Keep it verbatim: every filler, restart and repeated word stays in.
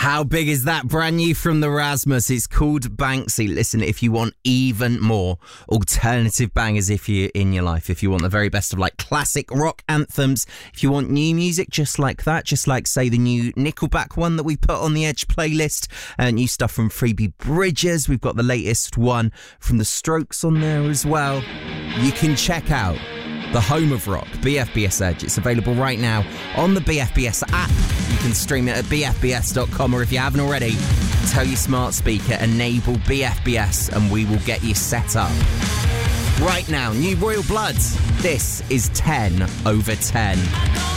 How big is that? Brand new from the Rasmus. It's called Banksy. Listen, if you want even more alternative bangers if you're in your life, if you want the very best of like classic rock anthems, if you want new music just like that, just like say the new Nickelback one that we put on the Edge playlist, uh, new stuff from Phoebe Bridgers, we've got the latest one from The Strokes on there as well. You can check out the home of rock, B F B S Edge. It's available right now on the B F B S app. You can stream it at b f b s dot com, or if you haven't already, tell your smart speaker, enable B F B S, and we will get you set up. Right now, New Royal Bloods. This is ten over ten.